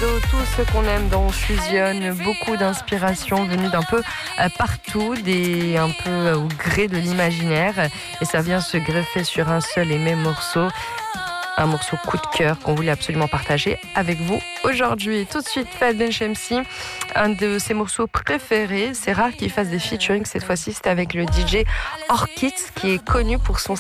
de tout ce qu'on aime dans Fusion, beaucoup d'inspiration venues d'un peu partout, un peu au gré de l'imaginaire, et ça vient se greffer sur un seul et même morceau. Un morceau coup de cœur qu'on voulait absolument partager avec vous aujourd'hui. Tout de suite, Fahd Benchemsi, un de ses morceaux préférés. C'est rare qu'il fasse des featuring. Cette fois-ci, c'est avec le DJ Orchid, qui est connu pour son